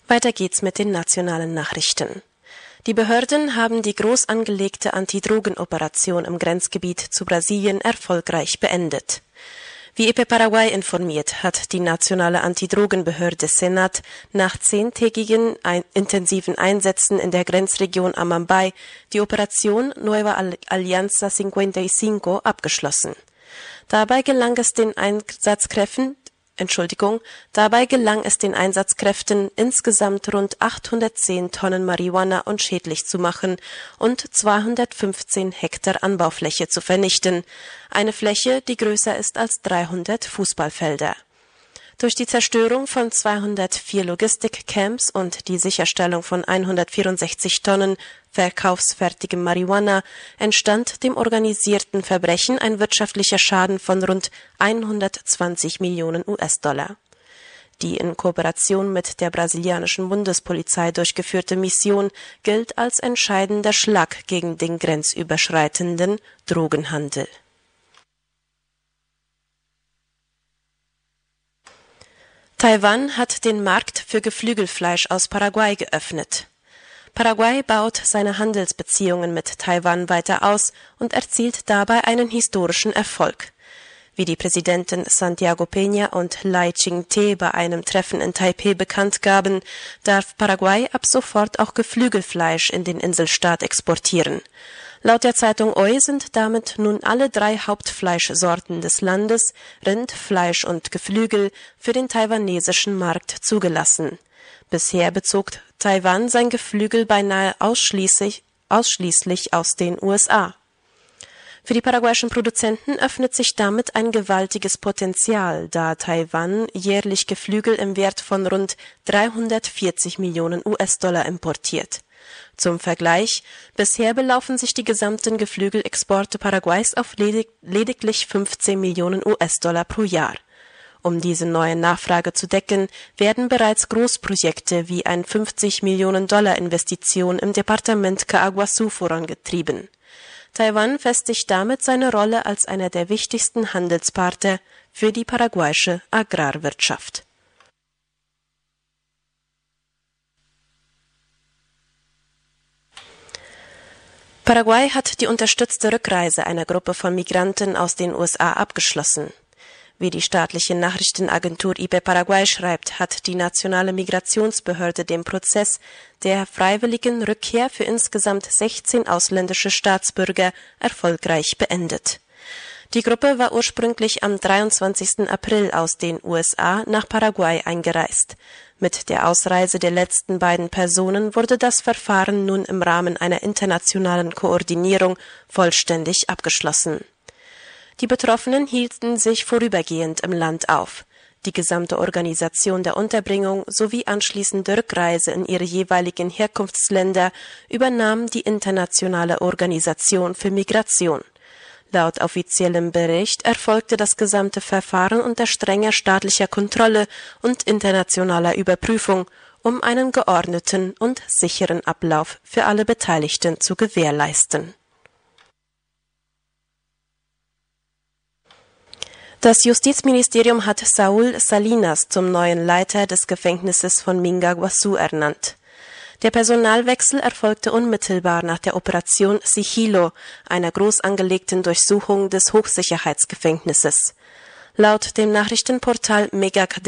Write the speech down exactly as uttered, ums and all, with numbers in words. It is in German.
Weiter geht's mit den nationalen Nachrichten. Die Behörden haben die groß angelegte Antidrogenoperation im Grenzgebiet zu Brasilien erfolgreich beendet. Wie I P Paraguay informiert, hat die nationale Antidrogenbehörde Senat nach zehntägigen ein intensiven Einsätzen in der Grenzregion Amambay die Operation Nueva Alianza fünfundfünfzig abgeschlossen. Dabei gelang es den Einsatzkräften Entschuldigung, dabei gelang es den Einsatzkräften, insgesamt rund achthundertzehn Tonnen Marihuana unschädlich zu machen und zweihundertfünfzehn Hektar Anbaufläche zu vernichten, eine Fläche, die größer ist als dreihundert Fußballfelder. Durch die Zerstörung von zweihundertvier Logistikcamps und die Sicherstellung von hundertvierundsechzig Tonnen verkaufsfertigem Marihuana entstand dem organisierten Verbrechen ein wirtschaftlicher Schaden von rund hundertzwanzig Millionen US-Dollar. Die in Kooperation mit der brasilianischen Bundespolizei durchgeführte Mission gilt als entscheidender Schlag gegen den grenzüberschreitenden Drogenhandel. Taiwan hat den Markt für Geflügelfleisch aus Paraguay geöffnet. Paraguay baut seine Handelsbeziehungen mit Taiwan weiter aus und erzielt dabei einen historischen Erfolg. Wie die Präsidenten Santiago Peña und Lai Ching-te bei einem Treffen in Taipeh bekannt gaben, darf Paraguay ab sofort auch Geflügelfleisch in den Inselstaat exportieren. Laut der Zeitung Oi sind damit nun alle drei Hauptfleischsorten des Landes, Rind, Fleisch und Geflügel, für den taiwanesischen Markt zugelassen. Bisher bezog Taiwan sein Geflügel beinahe ausschließlich, ausschließlich aus den U S A. Für die paraguayischen Produzenten öffnet sich damit ein gewaltiges Potenzial, da Taiwan jährlich Geflügel im Wert von rund dreihundertvierzig Millionen US-Dollar importiert. Zum Vergleich, bisher belaufen sich die gesamten Geflügelexporte Paraguays auf ledig- lediglich fünfzehn Millionen US-Dollar pro Jahr. Um diese neue Nachfrage zu decken, werden bereits Großprojekte wie ein fünfzig Millionen Dollar Investition im Departement Caaguazú vorangetrieben. Taiwan festigt damit seine Rolle als einer der wichtigsten Handelspartner für die paraguayische Agrarwirtschaft. Paraguay hat die unterstützte Rückreise einer Gruppe von Migranten aus den U S A abgeschlossen. Wie die staatliche Nachrichtenagentur I P Paraguay schreibt, hat die nationale Migrationsbehörde den Prozess der freiwilligen Rückkehr für insgesamt sechzehn ausländische Staatsbürger erfolgreich beendet. Die Gruppe war ursprünglich am dreiundzwanzigsten April aus den U S A nach Paraguay eingereist. Mit der Ausreise der letzten beiden Personen wurde das Verfahren nun im Rahmen einer internationalen Koordinierung vollständig abgeschlossen. Die Betroffenen hielten sich vorübergehend im Land auf. Die gesamte Organisation der Unterbringung sowie anschließende Rückreise in ihre jeweiligen Herkunftsländer übernahm die Internationale Organisation für Migration. Laut offiziellem Bericht erfolgte das gesamte Verfahren unter strenger staatlicher Kontrolle und internationaler Überprüfung, um einen geordneten und sicheren Ablauf für alle Beteiligten zu gewährleisten. Das Justizministerium hat Saúl Salinas zum neuen Leiter des Gefängnisses von Mingaguazú ernannt. Der Personalwechsel erfolgte unmittelbar nach der Operation Sigilo, einer groß angelegten Durchsuchung des Hochsicherheitsgefängnisses. Laut dem Nachrichtenportal Mega